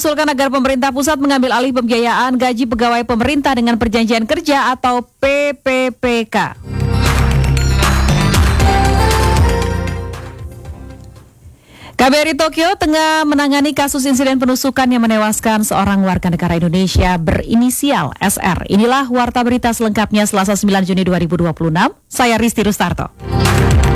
mengusulkan agar pemerintah pusat mengambil alih pembiayaan gaji pegawai pemerintah dengan perjanjian kerja atau PPPK. KBRI Tokyo tengah menangani kasus insiden penusukan yang menewaskan seorang warga negara Indonesia berinisial SR. Inilah warta berita selengkapnya Selasa 9 Juni 2026. Saya Risti Rustarto.